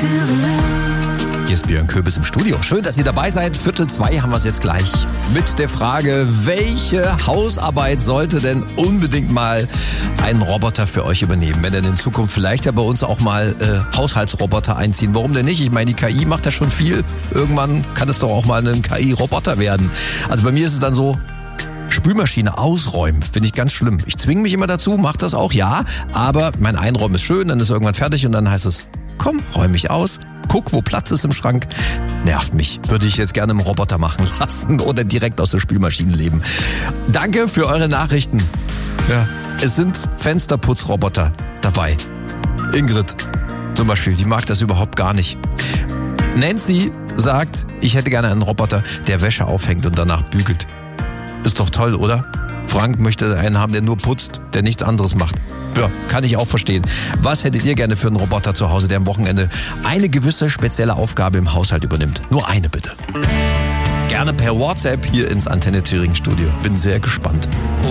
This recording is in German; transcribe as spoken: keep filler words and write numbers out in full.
Hier ist Björn Köbis im Studio. Schön, dass ihr dabei seid. Viertel zwei haben wir es jetzt gleich. Mit der Frage, welche Hausarbeit sollte denn unbedingt mal ein Roboter für euch übernehmen? Wenn denn in Zukunft vielleicht ja bei uns auch mal äh, Haushaltsroboter einziehen. Warum denn nicht? Ich meine, die K I macht ja schon viel. Irgendwann kann es doch auch mal ein K I-Roboter werden. Also bei mir ist es dann so, Spülmaschine ausräumen, finde ich ganz schlimm. Ich zwinge mich immer dazu, mach das auch, ja. Aber mein Einräumen ist schön, dann ist irgendwann fertig und dann heißt es, komm, räum mich aus. Guck, wo Platz ist im Schrank. Nervt mich. Würde ich jetzt gerne einen Roboter machen lassen oder direkt aus der Spülmaschine leben. Danke für eure Nachrichten. Ja, es sind Fensterputzroboter dabei. Ingrid zum Beispiel, die mag das überhaupt gar nicht. Nancy sagt, ich hätte gerne einen Roboter, der Wäsche aufhängt und danach bügelt. Ist doch toll, oder? Frank möchte einen haben, der nur putzt, der nichts anderes macht. Ja, kann ich auch verstehen. Was hättet ihr gerne für einen Roboter zu Hause, der am Wochenende eine gewisse spezielle Aufgabe im Haushalt übernimmt? Nur eine bitte. Gerne per WhatsApp hier ins Antenne Thüringen Studio. Bin sehr gespannt.